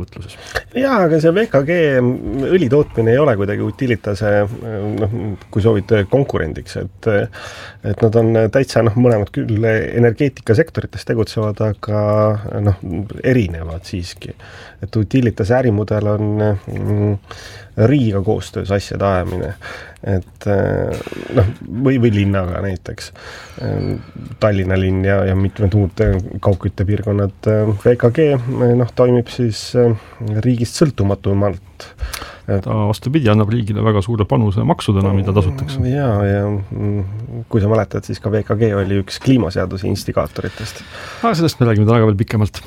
ettevõtluses. Jaa, aga see VKG õlitootmine ei ole kuidagi Utilitase, kui soovid, konkurendiks, et nad on täitsa mõlemad küll energeetikasektorites tegutsevad, aga erinevad siiski. Et Utilitase ärimudel on riigiga koostöös asjade ajamine, et või linnaga näiteks, Tallinna linn ja mitmed muud kaugküttepiirkonnad. VKG toimib siis riigist sõltumatumalt. Ta vastupidi annab riigile väga suure panuse maksudena, mida tasutakse. Ja kui sa mäletad, siis ka VKG oli üks kliimaseaduse instigaatoritest. Sellest me räägime täna veel pikemalt.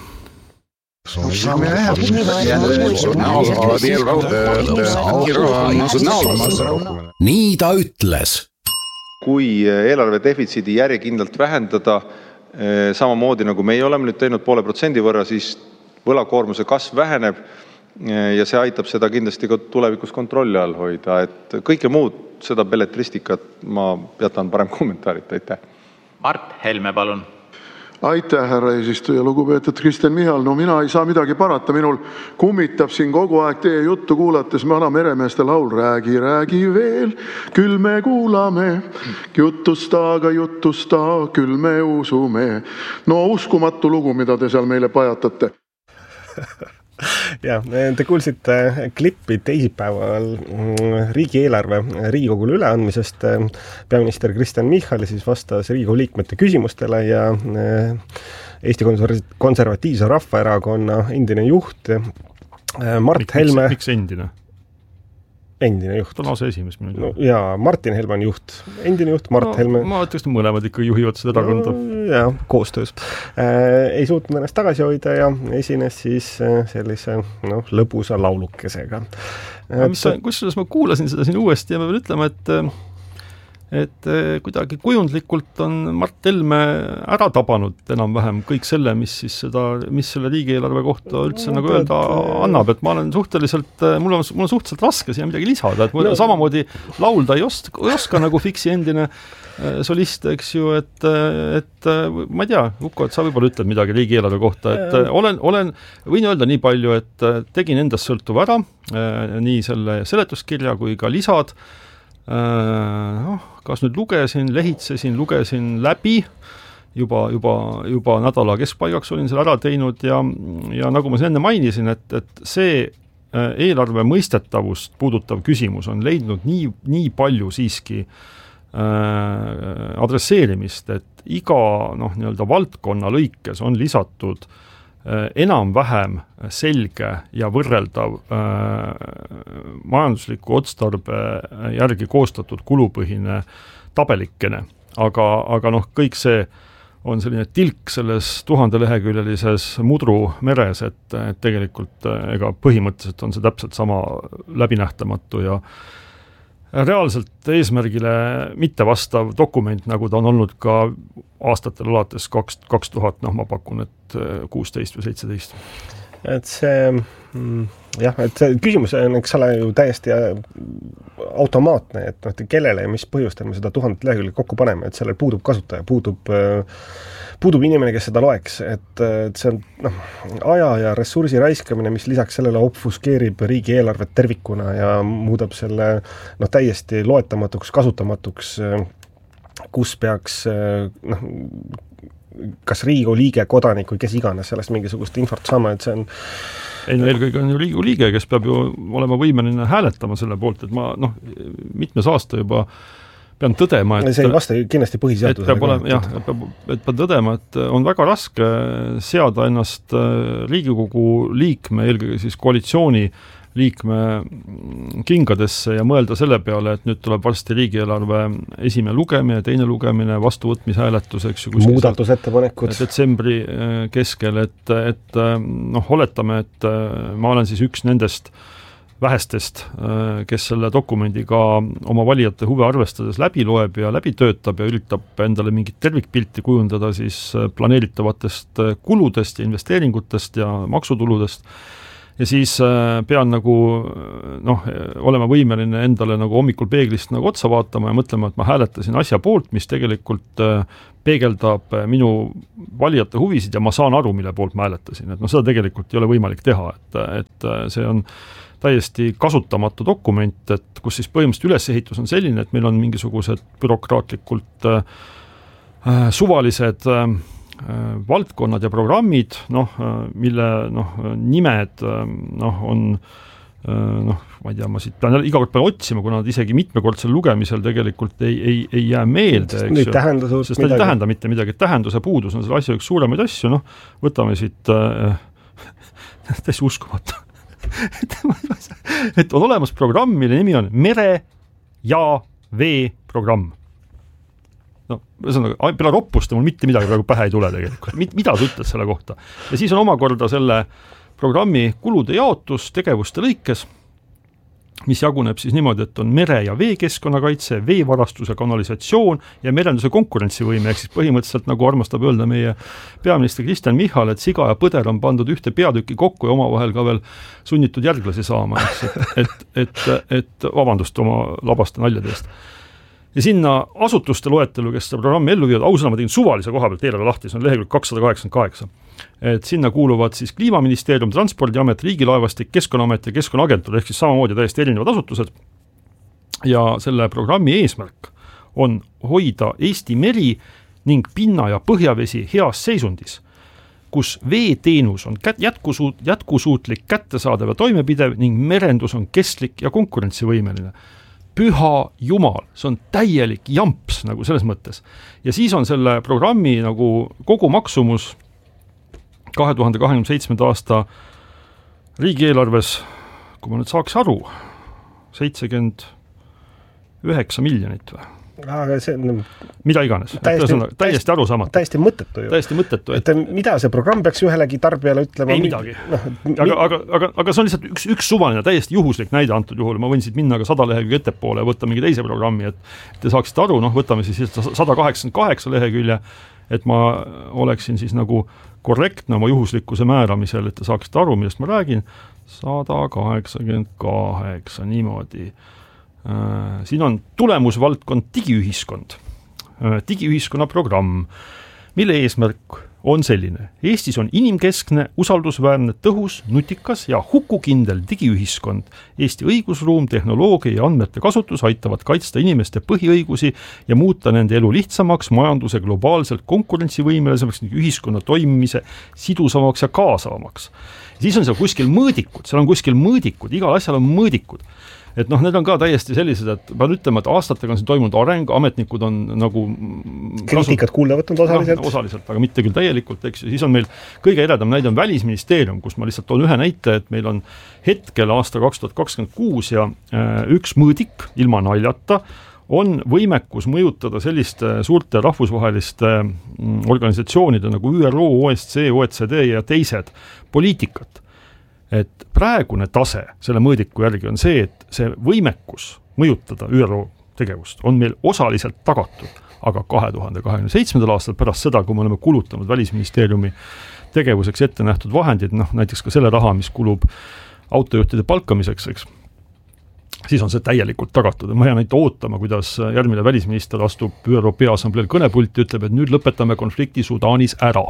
Nii ta ütles. Kui eelarve defitsiidi järjekindlalt vähendada, samamoodi nagu meie oleme nüüd teinud 0,5% võrra, siis võlakoormuse kasv väheneb ja see aitab seda kindlasti ka tulevikus kontrolli all hoida. Et kõike muud, seda belletristikat ma jätan parem kommentaarita. Aitäh. Mart Helme, palun. Aitäh, härra eesistuja, lugupeetud Kristen Michal. No mina ei saa midagi parata, minul kummitab siin kogu aeg teie juttu kuulates vana meremeeste laul. Räägi veel, küll me kuulame, jutusta, küll me usume. No uskumatu lugu, mida te seal meile pajatate. Ja, te kuulsite klippi teisipäeval riigieelarve Riigikogule üleandmisest. Peaminister Kristen Michal siis vastas Riigikogu liikmete küsimustele ja Eesti Konservatiivse Rahvaerakonna endine juht Mart Helme. Miks endine? Endine juht. Ta on aseesimees minu. Jaa, Martin Helme on juht. Endine juht, Mart Helme. Ma ütleks, et mõlemad ikka juhivad seda erakonda. Jaa, koostöös. Ei suutnud ennast tagasi hoida ja esines siis sellise lõbusa laulukesega. Kusjuures ma kuulasin seda siin uuesti ja ma pean ütlema, et kuidagi kujundlikult on Mart Helme ära tabanud enam-vähem kõik selle, mis selle riigieelarve kohta üldse nagu öelda annab, et ma olen suhteliselt, mul on suhteliselt raske siia midagi lisada, et mul samamoodi laulda ei oska nagu Fiksi endine solist, eks ju, et ma ei tea, Uko, et sa võib-olla ütled midagi riigieelarve kohta, et võin öelda nii palju, et tegin endast sõltuva ära, nii selle seletuskirja kui ka lisad, kas nüüd lehitsesin, lugesin läbi, juba nädala keskpaigaks olin selle ära teinud ja nagu ma enne mainisin, et see eelarve mõistetavust puudutav küsimus on leidnud nii palju siiski adresseerimist, et iga nii-öelda valdkonna lõikes on lisatud enam-vähem selge ja võrreldav majandusliku otstarbe järgi koostatud kulupõhine tabelikene. Aga kõik see on selline tilk selles 1000-leheküljelises mudru meres, et tegelikult põhimõtteliselt on see täpselt sama läbinähtamatu ja reaalselt eesmärgile mitte vastav dokument, nagu ta on olnud ka aastatel alates 2000, ma pakun, et 16 või 17. Et see küsimus on, eks ole, ju täiesti automaatne, et kellele ja mis põhjustel me seda 1000 lehekülge kokku paneme, et sellel puudub kasutaja, puudub inimene, kes seda loeks, et see on aja ja ressursi raiskamine, mis lisaks sellele obfuskeerib riigieelarvet tervikuna ja muudab selle täiesti loetamatuks, kasutamatuks, kus peaks kas Riigikogu liige, kodanik või kes iganes sellest mingisugust infort saama, et see on eelkõige on ju Riigikogu liige, kes peab ju olema võimeline hääletama selle poolt, et ma mitmes aasta juba pean tõdema, et see ei vasta kindlasti põhiseadusele. Et pean tõdema, et on väga raske seada ennast Riigikogu liikme, eelkõige siis koalitsiooni liikme kingadesse ja mõelda selle peale, et nüüd tuleb varsti riigieelarve esimene lugemine, teine lugemine, vastuvõtmise hääletus, eks ju, muudatusettepanekud detsembri keskel, et oletame, et ma olen siis üks nendest vähestest, kes selle dokumendiga oma valijate huve arvestades läbi loeb ja läbi töötab ja üritab endale mingit tervikpilti kujundada siis planeeritavatest kuludest ja investeeringutest ja maksutuludest. ja siis pean nagu olema võimeline endale nagu hommikul peeglist nagu otsa vaatama ja mõtlema, et ma hääletasin asja poolt, mis tegelikult peegeldab minu valijate huvisid ja ma saan aru, mille poolt ma hääletasin. Et seda tegelikult ei ole võimalik teha, et see on täiesti kasutamatu dokument, et kus siis põhimõtteliselt ülesehitus on selline, et meil on mingisugused bürokraatlikult suvalised valdkonnad ja programmid, mille nimed on ma ei tea, ma siit pean iga kord otsima, kuna nad isegi mitmekordsel lugemisel tegelikult ei jää meelde, sest need ei tähenda mitte midagi, tähenduse puudus on selle asja üks suuremaid asju, võtame siit täiesti uskumatu et on olemas programm, mille nimi on mere- ja veeprogramm. Peale roppuste mul mitte midagi praegu pähe ei tule tegelikult. Mida sa ütles selle kohta? Ja siis on omakorda selle programmi kulude jaotus tegevuste lõikes, mis jaguneb siis niimoodi, et on mere- ja veekeskkonnakaitse, veevarastuse kanalisatsioon ja merenduse konkurentsivõime, ehk siis põhimõtteliselt nagu armastab öelda meie peaminister Kristen Michal, et siga ja põder on pandud ühte peatükki kokku ja omavahel ka veel sunnitud järglasi saama, et vabandust oma labaste naljade eest. Ja sinna asutuste loetelu, kes seda programmi ellu viivad, ausõna ma tegin suvalise koha pealt eelarve lahti, see on lehekülg 288. Et sinna kuuluvad siis Kliimaministeerium, Transpordiamet, Riigilaevastik, Keskkonnaamet ja Keskkonnaagentuur, ehk siis samamoodi täiesti erinevad asutused. Ja selle programmi eesmärk on hoida Eesti meri ning pinna- ja põhjavesi heas seisundis, kus veeteenus on jätkusuutlik, kättesaadav ja toimepidev ning merendus on kestlik ja konkurentsivõimeline. Püha jumal, see on täielik jamps nagu selles mõttes. Ja siis on selle programmi nagu kogu maksumus 2027. aasta riigieelarves, kui ma nüüd saaks aru, 79 miljonit või? Aga see on mida iganes, täiesti arusaamatu. Täiesti mõttetu ju. Täiesti mõttetu. Et mida see programm peaks ühelegi tarbijale ütlema? Ei midagi. Aga see on lihtsalt üks suvaline, täiesti juhuslik näide antud juhul. Ma võin siit minna ka 100 lehekülge ettepoole ja võtta mingi teise programmi, et te saaksite aru, võtame siis 188 lehekülje, et ma oleksin siis nagu korrektne oma juhuslikkuse määramisel, et te saaksite aru, millest ma räägin. 188, niimoodi. Siin on tulemusvaldkond digiühiskond, digiühiskonna programm, mille eesmärk on selline. Eestis on inimkeskne, usaldusväärne, tõhus, nutikas ja hukukindel digiühiskond. Eesti õigusruum, tehnoloogia ja andmete kasutus aitavad kaitsta inimeste põhiõigusi ja muuta nende elu lihtsamaks, majanduse globaalselt konkurentsivõimelisemaks ning ühiskonna toimimise sidusamaks ja kaasavamaks. Siis on seal kuskil mõõdikud, igal asjal on mõõdikud. Et need on ka täiesti sellised, et pean ütlema, et aastatega on siin toimunud areng, ametnikud on nagu kriitikat kuulda võtnud osaliselt, aga mitte küll täielikult, eks. Siis on meil kõige eredam näide on Välisministeerium, kus ma lihtsalt toon ühe näite, et meil on hetkel aasta 2026 ja üks mõõdik ilma naljata on võimekus mõjutada selliste suurte rahvusvaheliste organisatsioonide nagu ÜRO, OSCE, OECD ja teised poliitikat. Et praegune tase selle mõõdiku järgi on see, et see võimekus mõjutada ÜRO tegevust on meil osaliselt tagatud, aga 2027. aastal pärast seda, kui me oleme kulutanud Välisministeeriumi tegevuseks ette nähtud vahendid, näiteks ka selle raha, mis kulub autojuhtide palkamiseks, eks, siis on see täielikult tagatud. Ma jään ainult ootama, kuidas järgmine välisminister astub ÜRO Peaassambleel kõnepulti ja ütleb, et nüüd lõpetame konflikti Sudaanis ära.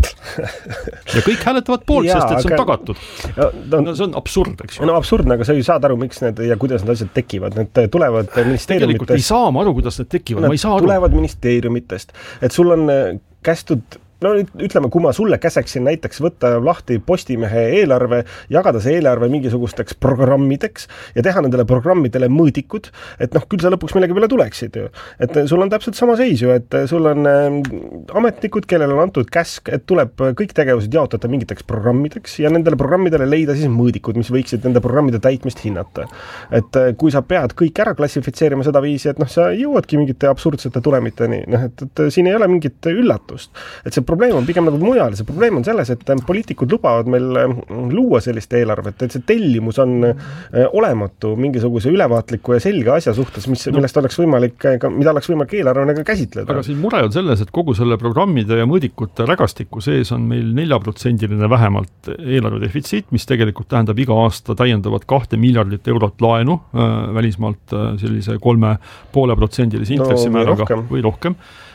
Ja kõik hääletavad poolt, sest et see on tagatud. See on absurd, eks ju. Absurdne, aga sa ei saad aru, miks need ja kuidas need asjad tekivad. Need tulevad ministeeriumitest. Tegelikult ei saa ma aru, kuidas need tekivad. Ma ei saa aru. Tulevad ministeeriumitest. Et sul on kästud ütleme, kui ma sulle käseksin näiteks võtta lahti Postimehe eelarve, jagada see eelarve mingisugusteks programmideks ja teha nendele programmidele mõõdikud, et küll sa lõpuks millegi peale tuleksid ju. Et sul on täpselt sama seis ju, et sul on ametnikud, kellel on antud käsk, et tuleb kõik tegevused jaotada mingiteks programmideks ja nendele programmidele leida siis mõõdikud, mis võiksid nende programmide täitmist hinnata. Et kui sa pead kõik ära klassifitseerima seda viisi, et sa jõuadki mingite absurdsete tulemiteni, et siin ei ole mingit üllatust. Et see probleem on pigem nagu mujal, see probleem on selles, et poliitikud lubavad meil luua sellist eelarvet, et see tellimus on olematu mingisuguse ülevaatliku ja selge asja suhtes, millest oleks võimalik, mida oleks võimalik eelarvena ka käsitleda. Aga siin mure on selles, et kogu selle programmide ja mõõdikute rägastiku sees on meil 4% vähemalt eelarve defitsiit, mis tegelikult tähendab iga aasta täiendavat 2 miljardit eurot laenu välismaalt sellise 3,5% intressimääraga või rohkem.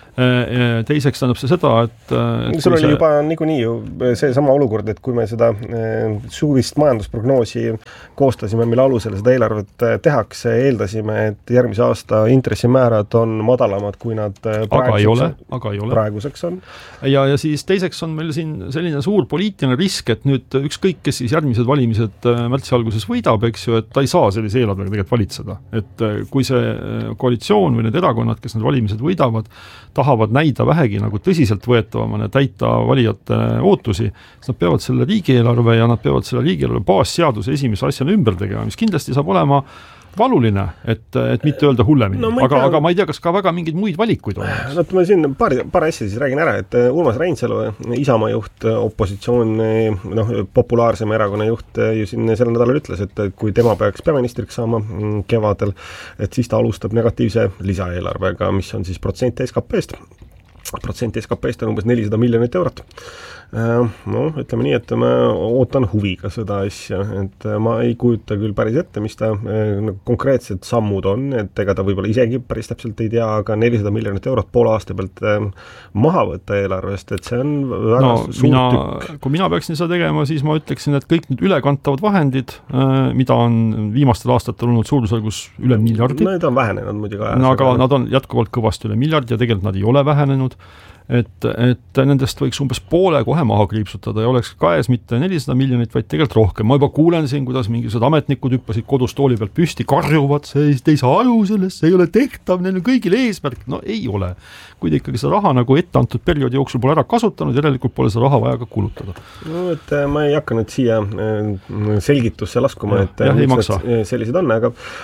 Teiseks tähendab see seda, et sul oli juba niikuinii ju see sama olukord, et kui me seda suvist majandusprognoosi koostasime, mille alusel seda eelarvet tehakse, eeldasime, et järgmise aasta intressimäärad on madalamad, kui nad praeguseks on. Ja siis teiseks on meil siin selline suur poliitiline risk, et nüüd ükskõik, kes siis järgmised valimised märtsi alguses võidab, eks ju, et ta ei saa sellise eelarvega tegelikult valitseda. Et kui see koalitsioon või need erakonnad, kes need valimised võidavad, tahavad näida vähegi nagu tõsiselt võetavamana täita valijate ootusi, siis nad peavad selle riigieelarve ja nad peavad selle riigieelarve baasseaduse esimese asjana ümber tegema, mis kindlasti saab olema valuline, et mitte öelda hullemini. No, aga ma ei tea, kas ka väga mingeid muid valikuid on. No, ma siin paar asja siis räägin ära, et Urmas Reinsalu, Isamaa juht, opositsioon, populaarsema erakonna juht ju siin sel nädalal ütles, et kui tema peaks peaministriks saama kevadel, et siis ta alustab negatiivse lisaeelarvega, mis on siis protsent SKP-st. Protsent SKP-st on umbes 400 miljonit eurot. Ütleme nii, et ma ootan huviga seda asja, et ma ei kujuta küll päris ette, mis ta konkreetsed sammud on, et ega ta võib-olla isegi päris täpselt ei tea, aga 400 miljonit eurot poole aasta pealt maha võtta eelarvest, et see on väga suur tükk. Kui mina peaksin seda tegema, siis ma ütleksin, et kõik nüüd ülekantavad vahendid, mida on viimastel aastatel olnud suurusjärgus üle miljardi. Need on vähenenud muidugi ajas. Aga nad on jätkuvalt kõvasti üle miljardi ja tegelikult nad ei ole vähenenud. Et nendest võiks umbes poole kohe maha kriipsutada ja oleks käes mitte 400 miljonit, vaid tegelikult rohkem. Ma juba kuulen siin, kuidas mingisugused ametnikud hüppasid kodus tooli pealt püsti, karjuvad, see ei saa aru sellest, see ei ole tehtav, neil on kõigil eesmärk. No ei ole. Kui te ikkagi seda raha nagu ette antud perioodi jooksul pole ära kasutanud, järelikult pole seda raha vaja ka kulutada. No, et ma ei hakka nüüd siia selgitusse laskuma, et sellised on,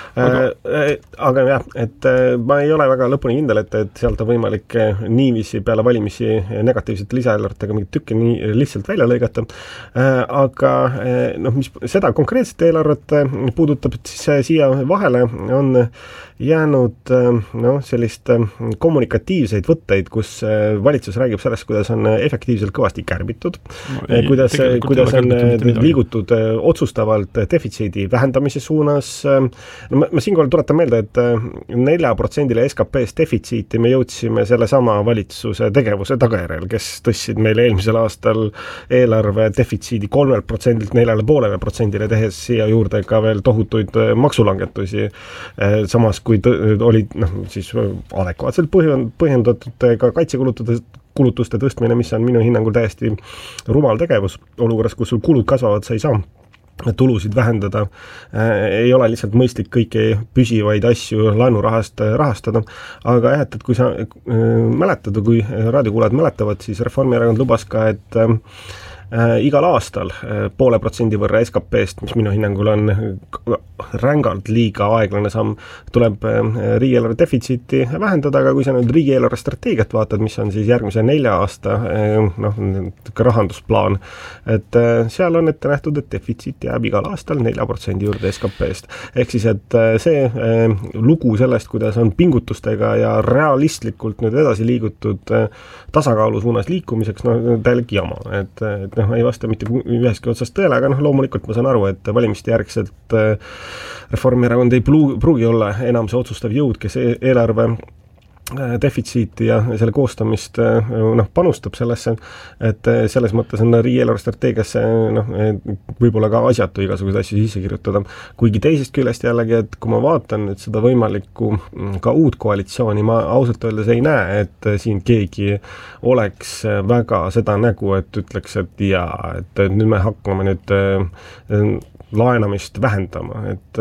aga jah, et ma ei ole väga lõpuni kindel, et sealt on võimalik niiviisi peale valimisi negatiivsete lisaeelarvetega mingit tükki nii lihtsalt välja lõigata. Aga mis seda konkreetset eelarvet puudutab, et siis siia vahele on jäänud sellist kommunikatiivseid võtteid, kus valitsus räägib sellest, kuidas on efektiivselt kõvasti kärbitud, kuidas on liigutud otsustavalt defitsiidi vähendamise suunas. Ma siinkohal tuletan meelde, et 4% SKP-st defitsiiti me jõudsime selle sama valitsuse tegevuse tagajärjel, kes tõstsid meile eelmisel aastal eelarve defitsiidi 3% 4,5% tehes siia juurde ka veel tohutuid maksulangetusi, samas kui olid siis adekvaatselt põhjendatud ka kaitsekulutuste tõstmine, mis on minu hinnangul täiesti rumal tegevus olukorras, kus sul kulud kasvavad, sa ei saa tulusid vähendada, ei ole lihtsalt mõistlik kõiki püsivaid asju laenurahast rahastada, aga jah, et kui sa mäletad, kui raadiokuulajad mäletavad, siis Reformierakond lubas ka, et igal aastal 0,5% võrra SKP-st, mis minu hinnangul on rängalt liiga aeglane samm, tuleb riigieelarve defitsiiti vähendada, aga kui sa nüüd riigieelarve strateegiat vaatad, mis on siis järgmise 4 aasta rahandusplaan, et seal on ette nähtud, et defitsiit jääb igal aastal 4% juurde SKP-st. Ehk siis, et see lugu sellest, kuidas on pingutustega ja realistlikult nüüd edasi liigutud tasakaalu suunas liikumiseks, täielik jama, et ei vasta mitte üheski otsast tõele, aga loomulikult ma saan aru, et valimiste järgselt Reformierakond ei pruugi olla enam see otsustav jõud, kes eelarve defitsiiti ja selle koostamist panustab sellesse, et selles mõttes on riigieelarve strateegiasse võib-olla ka asjatu igasuguseid asju sisse kirjutada. Kuigi teisest küljest jällegi, et kui ma vaatan nüüd seda võimalikku ka uut koalitsiooni, ma ausalt öeldes ei näe, et siin keegi oleks väga seda nägu, et ütleks, et jaa, et nüüd me hakkame nüüd laenamist vähendama, et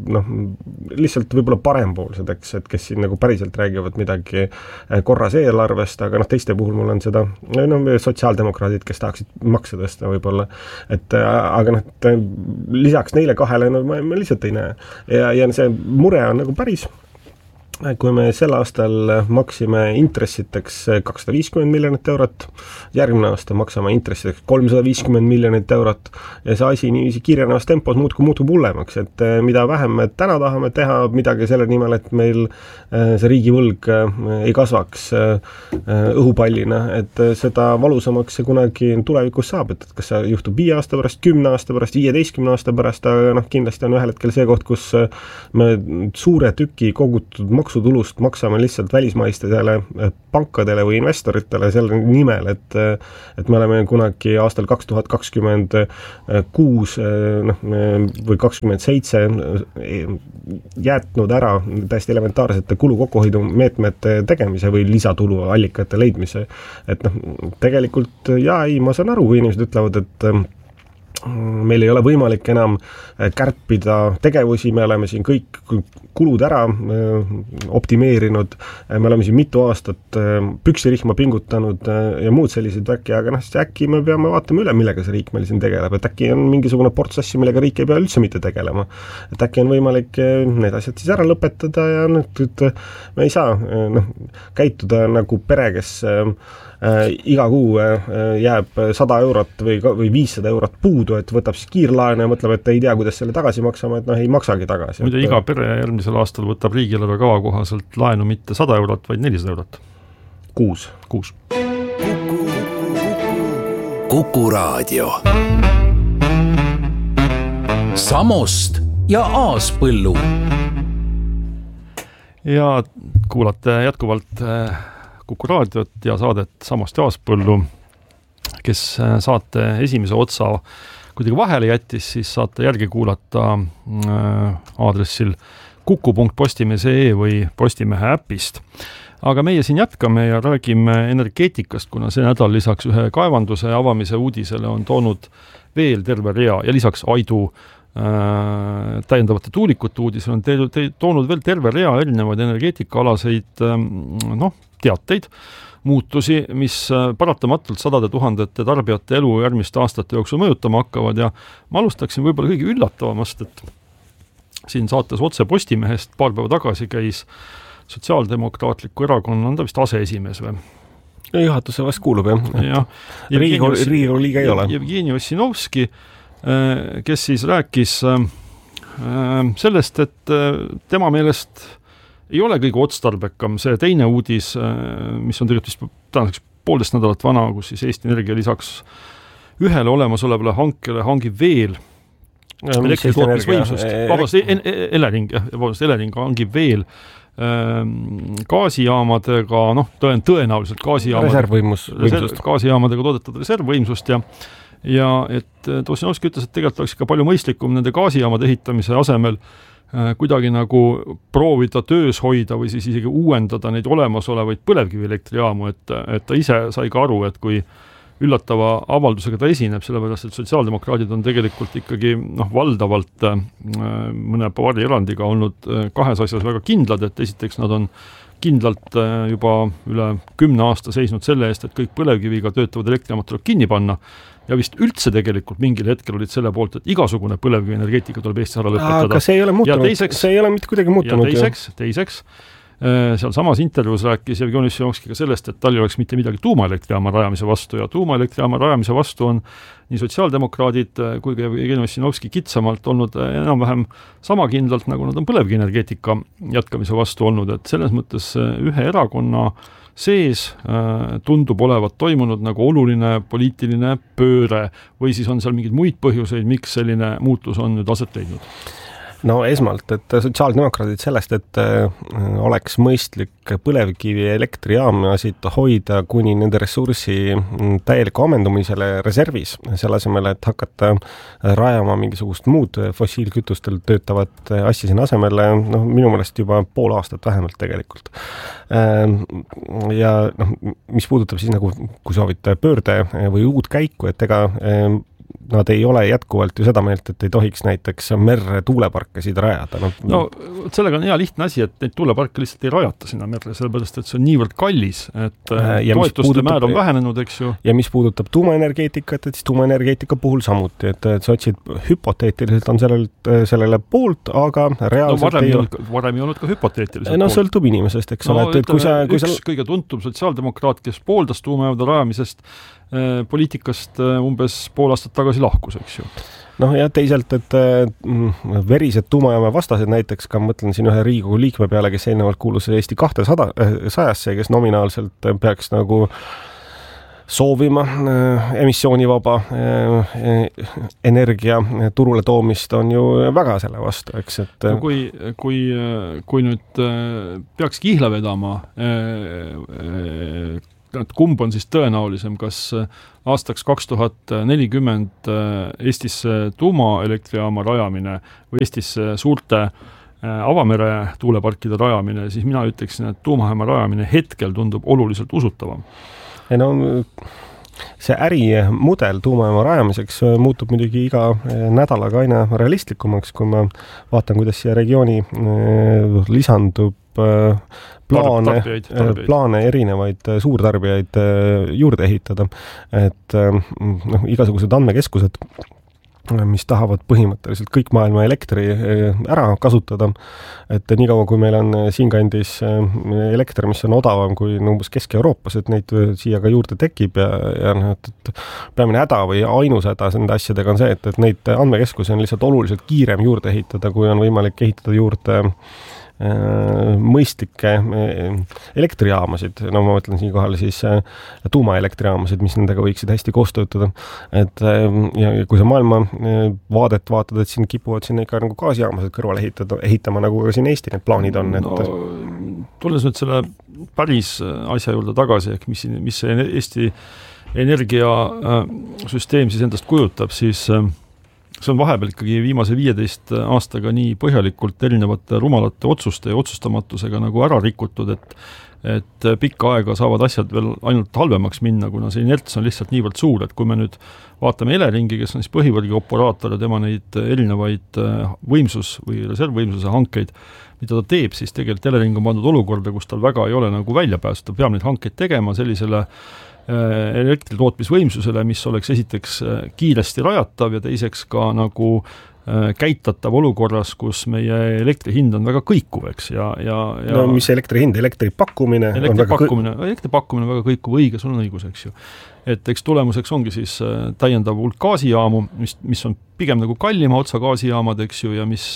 lihtsalt võib-olla parempoolsed, et kes siin nagu päriselt räägivad midagi korras eelarvest, aga teiste puhul mul on seda, sotsiaaldemokraadid, kes tahaksid makse tõsta võib-olla, et aga lisaks neile kahele ma lihtsalt ei näe. Ja see mure on nagu päris kui me sel aastal maksime intressiteks 250 miljonit eurot, järgmine aasta maksame intressiteks 350 miljonit eurot ja see asi niiviisi kiirenevas tempos muutub hullemaks, et mida vähem me täna tahame teha midagi selle nimel, et meil see riigivõlg ei kasvaks õhupallina, et seda valusamaks see kunagi tulevikus saab, et kas see juhtub 5 aasta pärast, 10 aasta pärast, 15 aasta pärast, aga kindlasti on ühel hetkel see koht, kus me suure tüki kogutud maksutulust maksame lihtsalt välismaistele pankadele või investoritele selle nimel, et me oleme kunagi aastal 2026 või 27 jätnud ära täiesti elementaarsete kulu kokkuhoidu meetmete tegemise või lisatuluallikate leidmise. Et tegelikult ma saan aru, kui inimesed ütlevad, et meil ei ole võimalik enam kärpida tegevusi, me oleme siin kõik kulud ära optimeerinud, me oleme siin mitu aastat püksirihma pingutanud ja muud sellised väkki, aga äkki me peame vaatama üle, millega see riik meil siin tegeleb, et äkki on mingisugune ports asju, millega riik ei pea üldse mitte tegelema. Et äkki on võimalik need asjad siis ära lõpetada ja et me ei saa käituda nagu pere, kes iga kuu jääb 100 eurot või 500 eurot puudu, et võtab siis kiirlaene ja mõtleb, et ei tea, kuidas selle tagasi maksama, et ei maksagi tagasi. Muide, iga pere järgmisel aastal võtab riigieelarve kava kohaselt laenu mitte 100 eurot, vaid 400 eurot. Kuus. Kuku Raadio. Samost ja Aaspõllu. Ja kuulate jätkuvalt Kuku Raadiot ja saadet Samost ja Aaspõllu. Kes saate esimese otsa kuidagi vahele jättis, siis saate järgi kuulata aadressil kuku.postimees.ee või Postimehe äpist. Aga meie siin jätkame ja räägime energeetikast, kuna see nädal lisaks ühe kaevanduse avamise uudisele on toonud veel terve rea ja lisaks Aidu täiendavate tuulikute uudisele on toonud veel terve rea erinevaid energeetikaalaseid teateid, muutusi, mis paratamatult sadade tuhandete tarbijate elu järgmiste aastate jooksul mõjutama hakkavad ja ma alustaksin võib-olla kõige üllatavamast, et siin saates Otse Postimehest paar päeva tagasi käis Sotsiaaldemokraatliku erakonna, on ta vist aseesimees või? Juhatuse vast kuulub, jah. Riigikogu liige ei ole. Jevgeni Ossinovski, kes siis rääkis sellest, et tema meelest ei ole kõige otstarbekam see teine uudis, mis on tegelikult tänaseks 1,5 nädalat vana, kus siis Eesti Energia lisaks ühele olemasolevale hankele hangib veel elektritootmisvõimsust. Elering hangib veel gaasijaamadega, tõenäoliselt gaasijaamadega toodetud reservvõimsust ja et Ossinovski ütles, et tegelikult oleks ikka palju mõistlikum nende gaasijaamade ehitamise asemel kuidagi nagu proovida töös hoida või siis isegi uuendada neid olemasolevaid põlevkivielektrijaamu, et ta ise sai ka aru, et kui üllatava avaldusega ta esineb, sellepärast, et sotsiaaldemokraadid on tegelikult ikkagi valdavalt mõne paari erandiga olnud kahes asjas väga kindlad, et esiteks nad on kindlalt juba üle 10 aasta seisnud selle eest, et kõik põlevkiviga töötavad elektrijaamad tuleb kinni panna ja vist üldse tegelikult mingil hetkel olid selle poolt, et igasugune põlevkivienergeetika tuleb Eestis ära lõpetada. Aga see ei ole muutunud, see ei ole mitte kuidagi muutunud. Ja teiseks seal samas intervjuus rääkis Jevgeni Ossinovski ka sellest, et tal ei oleks mitte midagi tuumaelektrijaama rajamise vastu ja tuumaelektrijaama rajamise vastu on nii sotsiaaldemokraadid kui ka Jevgeni Ossinovski kitsamalt olnud enam-vähem sama kindlalt, nagu nad on põlevkivienergeetika jätkamise vastu olnud, et selles mõttes ühe erakonna sees tundub olevat toimunud nagu oluline poliitiline pööre või siis on seal mingeid muid põhjuseid, miks selline muutus on nüüd aset leidnud? No esmalt, et sotsiaaldemokraadid sellest, et oleks mõistlik põlevkivi elektrijaamasid hoida kuni nende ressursi täieliku ammendumisele reservis, selle asemel, et hakata rajama mingisugust muud fossiilkütustel töötavat asja siin asemele, minu meelest juba 5 aastat vähemalt tegelikult. Ja mis puudutab siis nagu, kui soovite pöörde või uut käiku, et ega nad ei ole jätkuvalt ju seda meelt, et ei tohiks näiteks merre tuuleparkasid rajada. No sellega on hea lihtne asi, et neid tuuleparke lihtsalt ei rajata sinna merre, sellepärast, et see on niivõrd kallis, et toetuste määr on vähenenud, eks ju. Ja mis puudutab tuumaenergeetikat, et siis tuumaenergeetika puhul samuti, et sotsid hüpoteetiliselt on sellele poolt, aga reaalselt varem ei olnud ka hüpoteetiliselt poolt. Sõltub inimesest, eks ole. Üks kõige tuntum sotsiaaldemokraat, kes pooldas tuumajaamade rajamisest poliitikast umbes pool aastat tagasi lahkus, eks ju. Ja teisalt, et verised tuumajaama vastased näiteks, ka mõtlen siin ühe Riigikogu liikme peale, kes eelnevalt kuulus Eesti 200-sse, kes nominaalselt peaks nagu soovima emissioonivaba energia turule toomist, on ju väga selle vastu, eks, et kui nüüd peaks kihla vedama, kumb on siis tõenäolisem, kas aastaks 2040 Eestisse tuumaelektrijaama rajamine või Eestisse suurte avamere tuuleparkide rajamine, siis mina ütleksin, et tuumajaama rajamine hetkel tundub oluliselt usutavam. See ärimudel tuumajaama rajamiseks muutub muidugi iga nädalaga aina realistlikumaks, kui ma vaatan, kuidas siia regiooni lisandub plaane erinevaid suurtarbijaid juurde ehitada, et igasugused andmekeskused, mis tahavad põhimõtteliselt kõik maailma elektri ära kasutada, et nii kaua, kui meil on siinkandis elekter, mis on odavam kui umbes Kesk-Euroopas, et neid siia ka juurde tekib ja et peamine häda või ainus häda nende asjadega on see, et neid andmekeskusi on lihtsalt oluliselt kiirem juurde ehitada, kui on võimalik ehitada juurde mõistlikke elektrijaamasid, ma mõtlen siinkohal siis tuumaelektrijaamasid, mis nendega võiksid hästi koos töötada. Et ja kui sa maailma vaadet vaatad, et siin kipuvad sinna ikka nagu gaasijaamasid kõrvale ehitama, nagu ka siin Eesti need plaanid on. Tulles nüüd selle päris asja juurde tagasi, mis see Eesti energiasüsteem siis endast kujutab, siis see on vahepeal ikkagi viimase 15 aastaga nii põhjalikult erinevate rumalate otsuste ja otsustamatusega nagu ära rikutud, et pikka aega saavad asjad veel ainult halvemaks minna, kuna see inerts on lihtsalt niivõrd suur, et kui me nüüd vaatame Eleringi, kes on siis põhivõrgi operaator ja tema neid erinevaid võimsus- või reservvõimsuse hankeid, mida ta teeb, siis tegelikult Elering on pandud olukorda, kus tal väga ei ole nagu välja päästa, ta peab neid hankeid tegema sellisele elektritootmisvõimsusele, mis oleks esiteks kiiresti rajatav ja teiseks ka nagu käitatav olukorras, kus meie elektri hind on väga kõikuv, eks, No mis elektri hind? Elektri pakkumine on väga kõikuv, õige, sul on õigus, eks ju. Et eks tulemuseks ongi siis täiendav hulk gaasijaamu, mis on pigem nagu kallima otsa gaasijaamad, eks ju, ja mis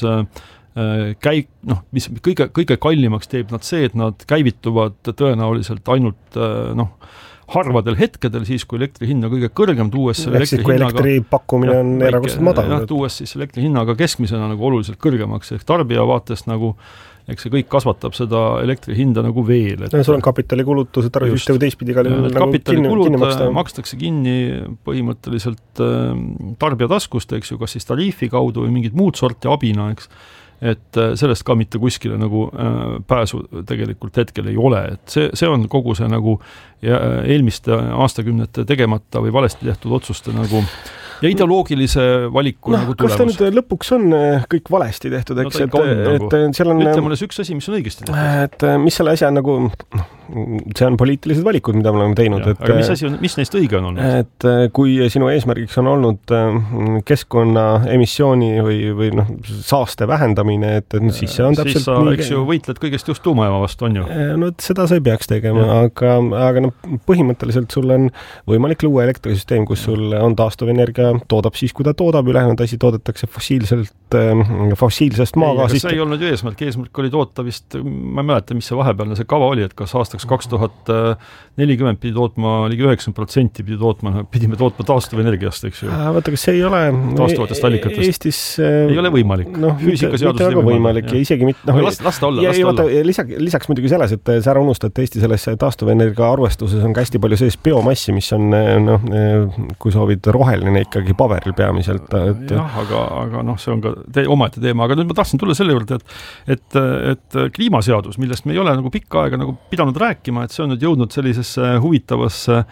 mis kõige kallimaks teeb nad see, et nad käivituvad tõenäoliselt ainult harvadel hetkedel, siis kui elektri hinna kõige kõrgem, tuues elektri pakkumine on erakordselt madal. Tuues siis elektri hinnaga keskmisena nagu oluliselt kõrgemaks, ehk tarbija vaatest nagu, eks see kõik kasvatab seda elektri hinda nagu veel. Sul on kapitalikulutused, tarviste teistpidi kapitalikulud makstakse kinni põhimõtteliselt tarbija taskust, eks ju, kas siis tariifi kaudu või mingid muud sorti abina, eks. Et sellest ka mitte kuskile nagu pääsu tegelikult hetkel ei ole, et see on kogu see nagu eelmiste aastakümnete tegemata või valesti tehtud otsuste nagu ja ideoloogilise valiku nagu tulemus. Kas ta nüüd lõpuks on kõik valesti tehtud, eks? Ütle mulle üks asi, mis on õigesti tehtud. Et mis selle asja nagu, see on poliitilised valikud, mida me oleme teinud. Aga mis neist õige on olnud? Et kui sinu eesmärgiks on olnud keskkonna emissiooni või saaste vähendamine, et siis see on täpselt siis sa, eks ju, võitled kõigest just tuumajaama vastu, on ju? No seda sa ei peaks tegema, aga põhimõtteliselt sul on võimalik luua elektrisüsteem, kus sul on taastuvenergia toodab siis, kui ta toodab, ülejäänud asi toodetakse fossiilsest maagaasist. See ei olnud ju eesmärk oli toota vist, ma ei mäleta, mis see vahepealne see kava oli, et kas aastaks 2040 pidi tootma ligi 90% pidime tootma taastuvenergiast, eks ju. Vaata, kas see ei ole taastuvatest allikatest. Eestis ei ole võimalik. Füüsikaseadus ei võimalik ja isegi mitte. Las ta olla. Lisaks muidugi selles, et sa ära unustad, et Eesti selles taastuvenergia arvestuses on ka hästi palju sees biomassi, mis on, kui soovid, roheline ikkagi paberil peamiselt. Jah, aga see on ka omaette teema, aga nüüd ma tahtsin tulla selle juurde, et kliimaseadus, millest me ei ole nagu pikka aega nagu pidanud rääkima, et see on nüüd jõudnud sellisesse huvitavasse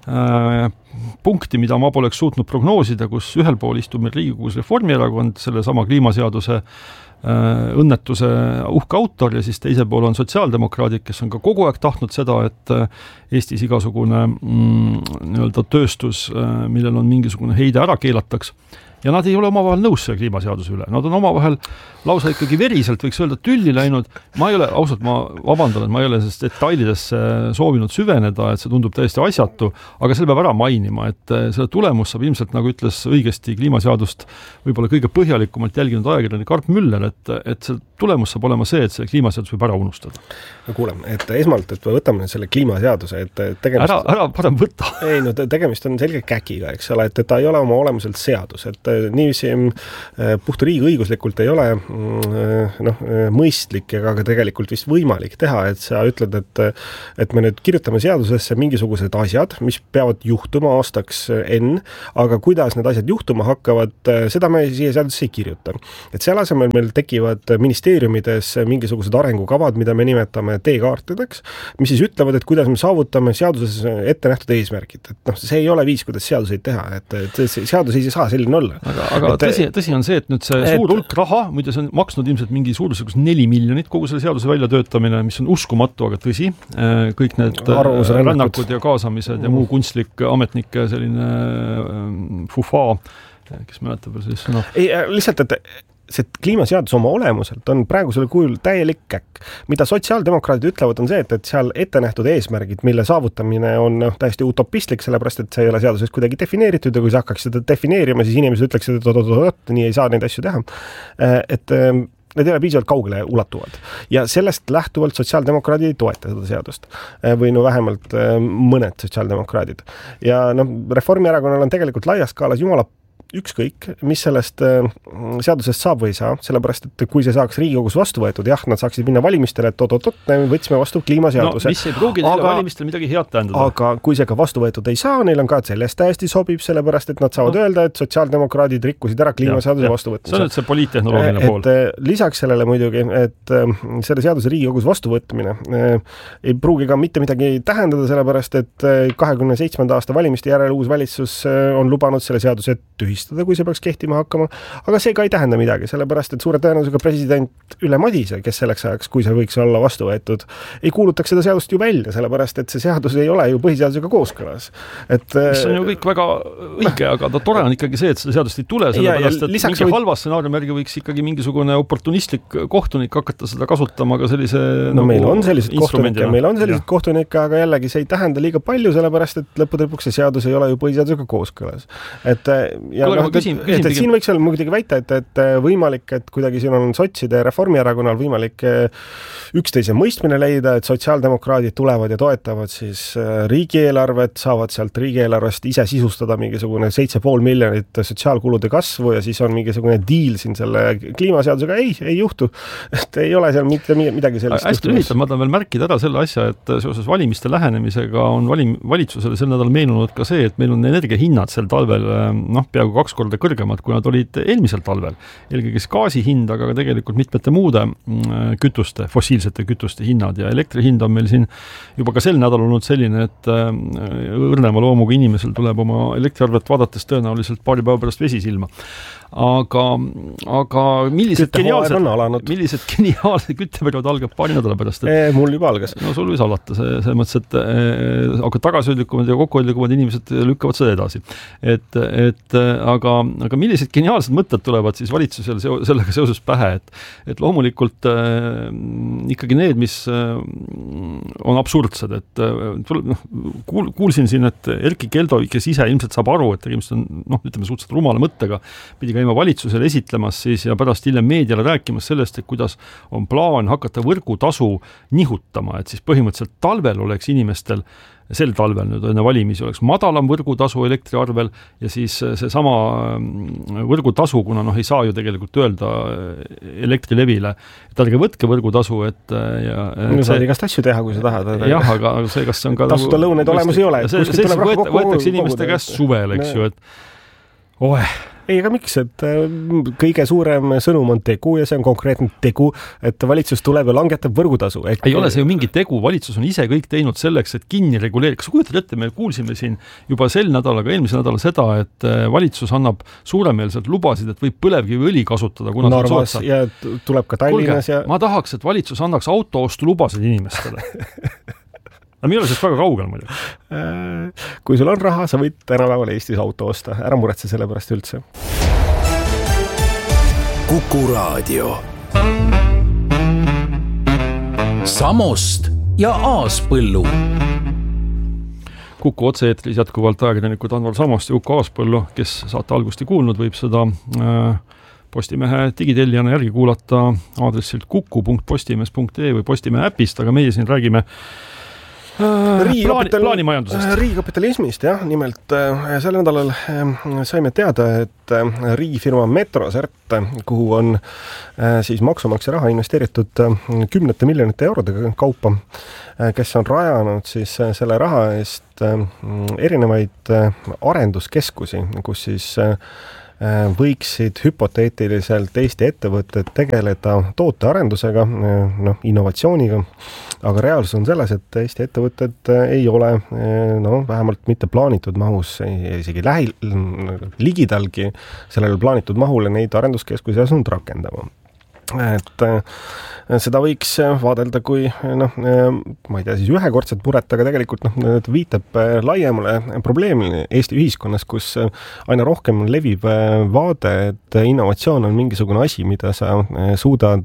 punkti, mida ma poleks suutnud prognoosida, kus ühel pool istub meil Riigikogus Reformierakond, selle sama kliimaseaduse õnnetuse uhke autor ja siis teisel pool on sotsiaaldemokraadid, kes on ka kogu aeg tahtnud seda, et Eestis igasugune nii-öelda tööstus, millel on mingisugune heide ära keelataks. Ja nad ei ole omavahel nõus selle kliimaseaduse üle. Nad on omavahel lausa ikkagi veriselt, võiks öelda, tülli läinud. Ma ei ole, ausalt, ma vabandan, et ma ei ole sellest detailidesse soovinud süveneda, et see tundub täiesti asjatu, aga selle peab ära mainima, et selle tulemus saab ilmselt, nagu ütles õigesti kliimaseadust võib-olla kõige põhjalikumalt jälginud ajakirjanik Arp Müller, et see tulemus saab olema see, et see kliimaseadus võib ära unustada. No kuule, et esmalt, et võtame selle kliimaseaduse, et tegemist... Ära parem võtta. Ei, no tegemist on selge käkiga, eks ole, et ta ei ole oma olemuselt seadus, et niiviisi puhta riigiõiguslikult ei ole mõistlik ega ka tegelikult vist võimalik teha, et sa ütled, et me nüüd kirjutame seadusesse mingisugused asjad, mis peavad juhtuma aastaks enne, aga kuidas need asjad juhtuma hakkavad, seda me siia seadusesse ei kirjuta. Et selle asemel meil tekivad ministeeriumides mingisugused arengukavad, mida me nimetame teekaartideks, mis siis ütlevad, et kuidas me saavutame seaduses ette nähtud eesmärgid. Et see ei ole viis, kuidas seaduseid teha, et seadus ei saa selline olla. Aga tõsi on see, et nüüd see suur hulk raha, muide see on maksnud ilmselt mingi suurusjärgus 4 miljonit kogu selle seaduse väljatöötamine, mis on uskumatu, aga tõsi. Kõik need rännakud ja kaasamised ja muu kunstlik ametnike selline fufaa, kes mäletab veel sellist sõna. Ei, lihtsalt, et see kliimaseadus oma olemuselt on praegusel kujul täielik käkk. Mida sotsiaaldemokraadid ütlevad on see, et seal ette nähtud eesmärgid, mille saavutamine on täiesti utopistlik, sellepärast, et see ei ole seaduses kuidagi defineeritud ja kui sa hakkaks seda defineerima, siis inimesed ütleksid, et nii ei saa neid asju teha. Et need ei ole piisavalt kaugele ulatuvad. Ja sellest lähtuvalt sotsiaaldemokraadid ei toeta seda seadust. Või vähemalt mõned sotsiaaldemokraadid. Ja Reformierakonnal on tegelikult laias skaalas jumala ükskõik, mis sellest seadusest saab või ei saa, sellepärast, et kui see saaks Riigikogus vastu võetud, jah, nad saaksid minna valimistele, et võtsime vastu kliimaseaduse. No, mis ei pruugi neile valimistel midagi head tähendada. Aga kui see ka vastu võetud ei saa, neil on ka sellest täiesti sobib, sellepärast, et nad saavad öelda, et sotsiaaldemokraadid rikkusid ära kliimaseaduse vastuvõtmise. See on nüüd see poliittehnoloogiline pool. Lisaks sellele muidugi, et selle seaduse Riigikogus vastuvõtmine ei pruugi ka mitte midagi tähendada, sellepärast, et 27. aasta valimiste järel uus valitsus on lubanud selle seaduse tühistada, kui see peaks kehtima hakkama, aga see ka ei tähenda midagi, sellepärast, et suure tõenäosusega president Ülle Madise, kes selleks ajaks, kui see võiks olla vastu võetud, ei kuulutaks seda seadust ju välja, sellepärast, et see seadus ei ole ju põhiseadusega kooskõlas. See on ju kõik väga õige, aga tore on ikkagi see, et seda seadust ei tule, sellepärast, et mingi halva stsenaariumi järgi võiks ikkagi mingisugune oportunistlik kohtunik hakata seda kasutama ka sellise meil on sellised kohtunikke, aga jällegi see ei tähenda liiga palju, sellepärast, et lõppude lõpuks see seadus ei ole ju põhiseadusega kooskõlas. Siin võiks olla muidugi väita, et võimalik, et kuidagi siin on sotside ja Reformierakonnal võimalik üksteise mõistmine leida, et sotsiaaldemokraadid tulevad ja toetavad siis riigieelarvet, saavad sealt riigieelarvest ise sisustada mingisugune 7,5 miljonit sotsiaalkulude kasvu ja siis on mingisugune diil siin selle kliimaseadusega. Ei juhtu. Et ei ole seal mitte midagi sellist. Hästi lühitalt, ma tahan veel märkida ära selle asja, et seoses valimiste lähenemisega on valitsusele sel nädal meenunud ka see, et meil on energiahinnad sel talvel peaaegu 2 korda kõrgemad, kui nad olid eelmisel talvel. Eelkõige gaasi hind, aga ka tegelikult mitmete muude kütuste, fossiilsete kütuste hinnad ja elektri hind on meil siin juba ka sel nädal olnud selline, et õrnema loomuga inimesel tuleb oma elektriarvet vaadates tõenäoliselt paari päeva pärast vesi silma. Aga millised geniaalsed kütteperiood algab paari nädala pärast? Mul juba algas. No sul võis alata see mõttes, et aga tagasihoidlikumad ja kokkuhoidlikumad inimesed lükkavad seda edasi. Aga millised geniaalsed mõtted tulevad siis valitsusel sellega seoses pähe, et loomulikult ikkagi need, mis on absurdsed, et kuulsin siin, et Erkki Keldo, kes ise ilmselt saab aru, et tegemist on, ütleme suhteliselt rumala mõttega, pidi käima valitsusele esitlemas siis ja pärast hiljem meediale rääkimas sellest, et kuidas on plaan hakata võrgutasu nihutama, et siis põhimõtteliselt talvel oleks inimestel sel talvel nüüd enne valimisi oleks madalam võrgutasu elektriarvel ja siis see sama võrgutasu, kuna ei saa ju tegelikult öelda Elektrilevile, et ärge võtke võrgutasu, saad igast asju teha, kui sa tahad. Jah, aga see, kas see on ka tasuta lõuneid olemas ei ole. See võetakse inimeste käest suvel, eks ju, et Ei, aga miks, et kõige suurem sõnum on tegu ja see on konkreetne tegu, et valitsus tuleb ja langetab võrgutasu. Ei ole see ju mingi tegu, valitsus on ise kõik teinud selleks, et kinni reguleerida. Kas kujutad ette, me kuulsime siin juba sel nädalaga, eelmisel nädalal seda, et valitsus annab suuremeelselt lubasid, et võib põlevkiviõli kasutada, kuna Narvas ja tuleb ka Tallinnas. Kuulge, ma tahaks, et valitsus annaks autoostu lubasid inimestele. Aga meil on sellest väga kaugel muidugi. Kui sul on raha, sa võid tänapäeval Eestis auto osta. Ära muretse selle pärast üldse. Kuku Raadio. Samost ja Aaspõllu. Kuku otse-eetris jätkuvalt ajakirjanikud Anvar Samost ja Uku Aaspõllu, kes saate algust ei kuulnud, võib seda Postimehe digitellijana järgi kuulata aadressilt kuku.postimees.ee või Postimehe äpist, aga meie siin räägime plaanimajandusest. Riigikapitalismist, jah, nimelt sel nädalal saime teada, et riigifirma Metrosert, kuhu on siis maksumaksja raha investeeritud 10 miljonite eurodega kaupa, kes on rajanud siis selle raha eest erinevaid arenduskeskusi, kus siis võiksid hüpoteetiliselt Eesti ettevõtted tegeleda tootearendusega, innovatsiooniga, aga reaalsus on selles, et Eesti ettevõtted ei ole vähemalt mitte plaanitud mahus, isegi ligidalgi sellele plaanitud mahule neid arenduskeskusi asunud rakendama. Et seda võiks vaadelda kui ma ei tea, siis ühekordset muret, aga tegelikult viitab laiemale probleemile Eesti ühiskonnas, kus aina rohkem levib vaade, et innovatsioon on mingisugune asi, mida sa suudad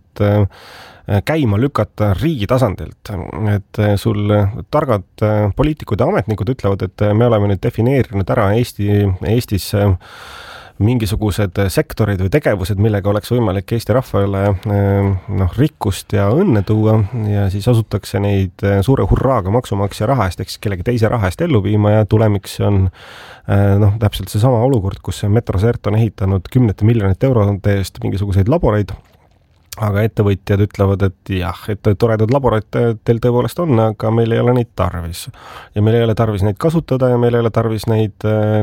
käima lükata riigi tasandilt. Et sul targad poliitikud ja ametnikud ütlevad, et me oleme nüüd defineerinud ära Eestis mingisugused sektorid või tegevused, millega oleks võimalik Eesti rahvale rikkust ja õnne tuua ja siis asutakse neid suure hurraaga maksumaksja raha eest, eks kellegi teise raha eest ellu viima ja tulemiks on täpselt see sama olukord, kus Metrosert on ehitanud 10 miljonite eurode eest mingisuguseid laboreid, aga ettevõtjad ütlevad, et jah, et toredad laborid teil tõepoolest on, aga meil ei ole neid tarvis. Ja meil ei ole tarvis neid kasutada ja meil ei ole tarvis neid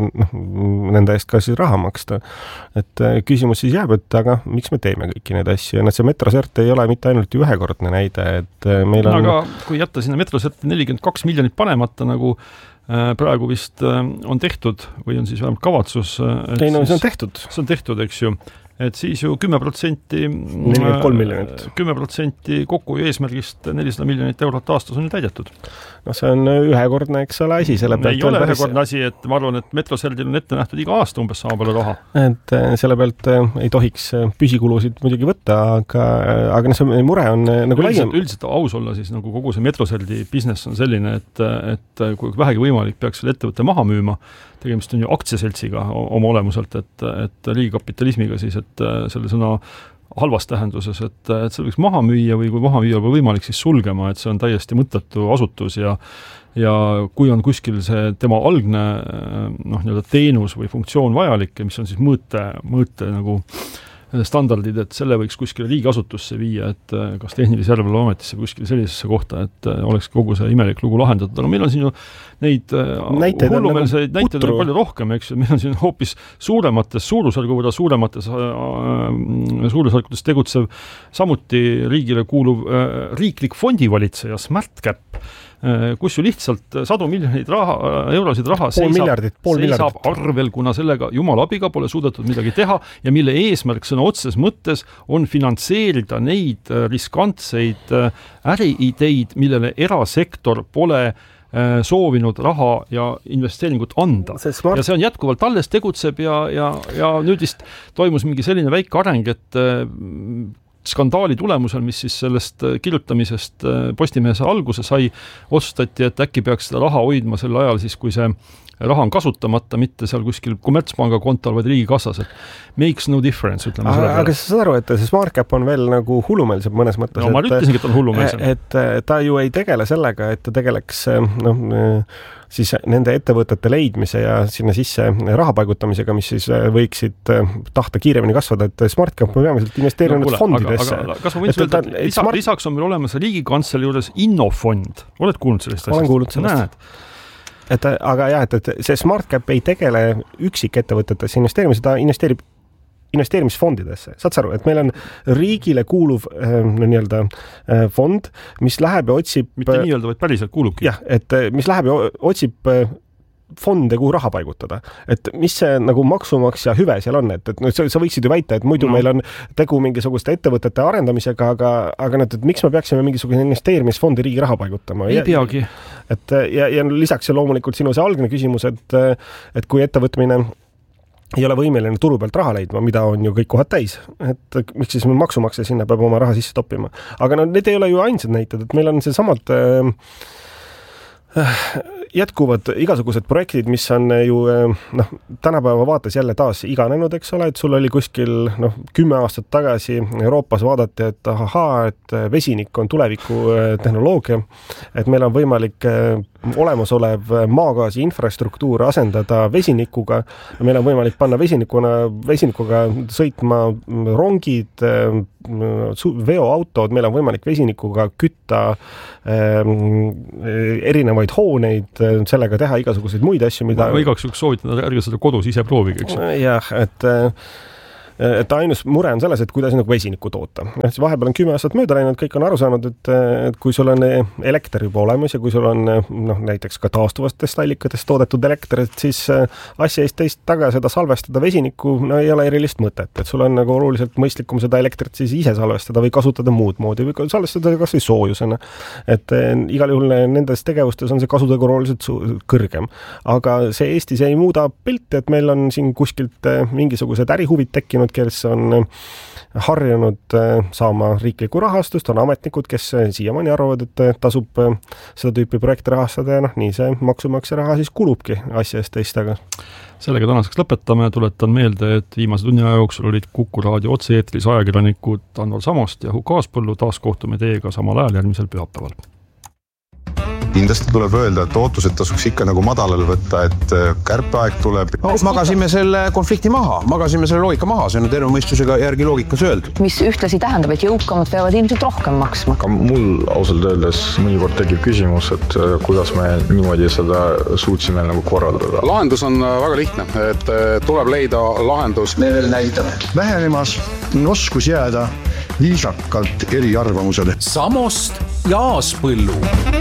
nende eest ka siis raha maksta. Et küsimus siis jääb, et aga miks me teeme kõiki neid asju? Ja see Metrosert ei ole mitte ainult ühekordne näide, et meil on... Aga kui jätta sinna Metroserti 42 miljonit panemata, nagu praegu vist on tehtud või on siis vähemalt kavatsus... Ei, see on tehtud. See on tehtud, eks ju. Et siis ju 10% 43 miljonit. 10% kokku eesmärgist 400 miljonit eurot aastas on ju täidetud. See on ühekordne, eks ole, asi. Ei ole ühekordne asi, et ma arvan, et Metroserdil on ette nähtud iga aasta umbes sama palju raha. Et selle pealt ei tohiks püsikulusid muidugi võtta, aga see mure on nagu laiem. Üldiselt aus olla siis nagu kogu see Metroserdi business on selline, et kui vähegi võimalik peaks selle ettevõtte maha müüma, tegemist on ju aktsiaseltsiga oma olemuselt, et riigikapitalismiga siis, et selle sõna halvas tähenduses, et see võiks maha müüa või kui maha müüa või võimalik siis sulgema, et see on täiesti mõttetu asutus ja kui on kuskil see tema algne teenus või funktsioon vajalik, mis on siis mõõte nagu standardid, et selle võiks kuskile riigiasutusse viia, et kas tehnilise järelevalve ametisse kuskile sellisesse kohta, et oleks kogu see imelik lugu lahendatud. Aga meil on siin ju neid hullumeelseid näiteid on palju rohkem, eks ju, meil on siin hoopis suurusjärgus tegutsev, samuti riigile kuuluv riiklik fondivalitseja SmartCap, kus ju lihtsalt 100 miljoneid eurosid raha seisab arvel, kuna sellega jumala abiga pole suudetud midagi teha ja mille eesmärk sõna otses mõttes on finantseerida neid riskantseid äriideid, millele erasektor pole soovinud raha ja investeeringut anda. Ja see on jätkuvalt alles tegutseb ja nüüd vist toimus mingi selline väike areng, et skandaali tulemusel, mis siis sellest kirjutamisest Postimehes alguse sai, otsustati, et äkki peaks seda raha hoidma sel ajal siis, kui see raha on kasutamata, mitte seal kuskil kommertspanga kontol, vaid riigikassas, et makes no difference, ütleme selle peale. Aga sa saad aru, et see SmartCap on veel nagu hullumeelsem mõnes mõttes. No, ma ütlesingi, et on hullumeelsem. Et ta ju ei tegele sellega, et ta tegeleks siis nende ettevõtete leidmise ja sinna sisse raha paigutamisega, mis siis võiksid tahta kiiremini kasvada, et SmartCap on peamiselt investeerinud fondidesse. Aga kas ma võin öelda, et lisaks on meil olemas Riigikantselei juures Innofond. Oled kuulnud sellest asjast? Olen kuulnud sellest. aga jah, et see SmartCap ei tegele üksikettevõtetesse investeerima, seda investeerimisfondidesse. Saad sa aru, et meil on riigile kuuluv nii-öelda fond, mis läheb ja otsib... Mitte nii-öelda, vaid päriselt kuulubki. Jah, et mis läheb ja otsib fonde, kuhu raha paigutada. Et mis see nagu maksumaksja hüve seal on, et sa võiksid ju väita, et muidu meil on tegu mingisuguste ettevõtete arendamisega, aga et miks me peaksime mingisugune investeerimisfondi riigi raha paigutama? Ei peagi. Et, ja lisaks loomulikult sinu see algne küsimus, et kui ettevõtmine ei ole võimeline turu pealt raha leidma, mida on ju kõik kohad täis, et miks siis maksumaksja sinna peab oma raha sisse toppima. Aga need ei ole ju ainsad näited, et meil on see samad jätkuvad igasugused projektid, mis on ju tänapäeva vaates jälle taas iganenud, eks ole, et sul oli kuskil 10 aastat tagasi Euroopas vaadati, et et vesinik on tuleviku tehnoloogia, et meil on võimalik olemasolev maagaasi infrastruktuur asendada vesinikuga, meil on võimalik panna vesinikuga sõitma rongid, veoautod, meil on võimalik vesinikuga kütta erinevaid hooneid, sellega teha igasuguseid muid asju, mida... Ma igaks juks soovitan, ärge seda kodus ise proovige, eks? Jah, et ainus mure on selles, et kuidas nagu vesinikku toota. Vahepeal on 10 aastat mööda läinud, kõik on aru saanud, et kui sul on elekter juba olemas ja kui sul on näiteks ka taastuvastest allikatest toodetud elekter, et siis asja eest teist taga seda salvestada vesinikku ei ole erilist mõtet, et sul on nagu oluliselt mõistlikum seda elektrit siis ise salvestada või kasutada muud moodi või salvestada kas või soojusena. Et igal juhul nendes tegevustes on see kasutegur oluliselt kõrgem. Aga see Eestis ei muuda pilti, et meil on siin kuskilt mingisugused ärihuvid tekkinud, kes on harjunud saama riiklikku rahastust, on ametnikud, kes siiamaani arvavad, et tasub seda tüüpi projekte rahastada ja nii see maksumaksja raha siis kulubki asja eest teistaga. Sellega tänaseks lõpetame. Tuletan meelde, et viimase tunni aja jooksul olid Kuku Raadio otse-eetris ajakirjanikud Anvar Samost ja Hugo Aaspõllu. Taas kohtume teiega samal ajal järgmisel pühapäeval. Kindlasti tuleb öelda, et ootused tasuks ikka nagu madalal võtta, et kärpeaeg tuleb. Magasime selle konflikti maha, magasime selle loogika maha, see on terve mõistusega järgi loogikas öeldud. Mis ühtlasi tähendab, et jõukamad peavad ilmselt rohkem maksma. Aga mul ausalt öeldes mõnikord tekib küsimus, et kuidas me niimoodi seda suutsime nagu korraldada. Lahendus on väga lihtne, et tuleb leida lahendus. Me veel näitame. Vähenemas on oskus jääda viisakalt eri arvamusele. Samost ja Aaspõllu.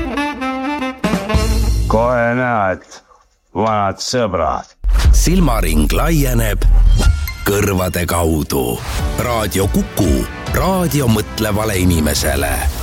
Kohe näed, vanad sõbrad. Silmaring laieneb kõrvade kaudu. Raadio Kuku, raadio mõtlevale inimesele.